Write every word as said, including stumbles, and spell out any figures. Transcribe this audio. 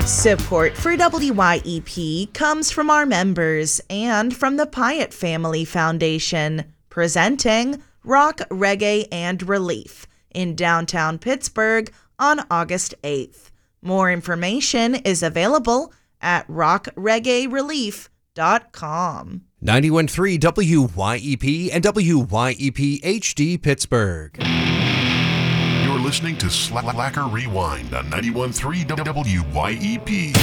Support for W Y E P comes from our members and from the Pyatt Family Foundation, presenting Rock, Reggae, and Relief in downtown Pittsburgh on August eighth. More information is available at rock reggae relief dot com. ninety-one point three W Y E P and W Y E P H D Pittsburgh. You're listening to Slacker Rewind on ninety-one point three W Y E P.